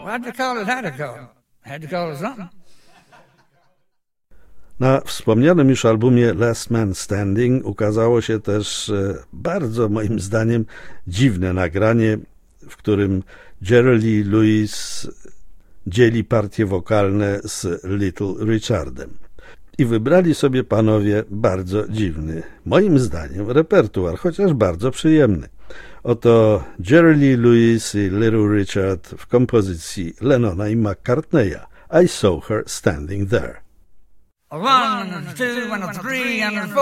Why'd you call it Had to Call? Had to call it something. Na wspomnianym już albumie Last Man Standing ukazało się też bardzo, moim zdaniem, dziwne nagranie, w którym Jerry Lee Lewis dzieli partie wokalne z Little Richardem. I wybrali sobie panowie bardzo dziwny, moim zdaniem, repertuar, chociaż bardzo przyjemny. Oto Jerry Lee Lewis i Little Richard w kompozycji Lennona i McCartneya. I Saw Her Standing There. 1, 2, 3, 4.